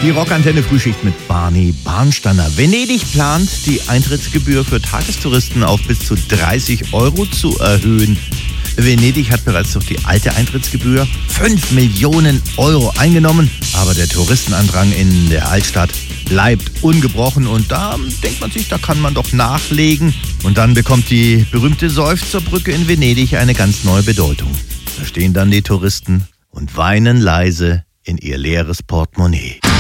Die Rockantenne Frühschicht mit Barney Barnsteiner. Venedig plant, die Eintrittsgebühr für Tagestouristen auf bis zu 30 € zu erhöhen. Venedig hat bereits durch die alte Eintrittsgebühr 5 Millionen € eingenommen. Aber der Touristenandrang in der Altstadt bleibt ungebrochen. Und da denkt man sich, da kann man doch nachlegen. Und dann bekommt die berühmte Seufzerbrücke in Venedig eine ganz neue Bedeutung. Da stehen dann die Touristen und weinen leise in ihr leeres Portemonnaie.